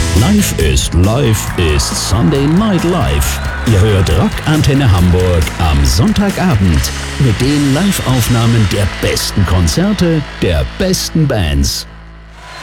Live ist Sunday Night Live. Ihr hört Rockantenne Hamburg am Sonntagabend mit den Live-Aufnahmen der besten Konzerte der besten Bands.